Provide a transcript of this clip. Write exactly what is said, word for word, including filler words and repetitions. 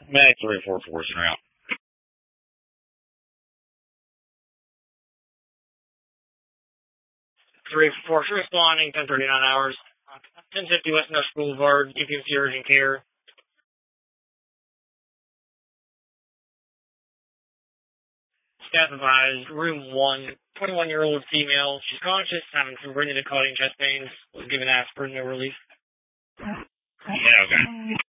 Mag three four four route. three four four, responding, ten thirty-nine hours. ten fifty West Nurse Boulevard, E P M C urgent care. Staff advised, room one, twenty-one-year-old female. She's conscious, having some breathing and causing chest pains. Was given aspirin, no relief. Yeah, okay.